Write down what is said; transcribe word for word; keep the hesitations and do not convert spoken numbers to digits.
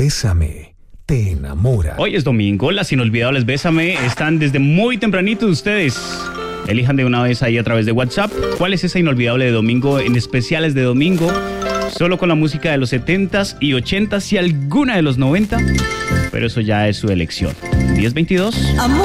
Bésame te enamora. Hoy es domingo, las inolvidables Bésame están desde muy tempranito ustedes. Elijan de una vez ahí a través de WhatsApp cuál es esa inolvidable de domingo, en especiales de domingo, solo con la música de los setentas y ochentas y alguna de los noventa, pero eso ya es su elección. diez veintidós. Amor.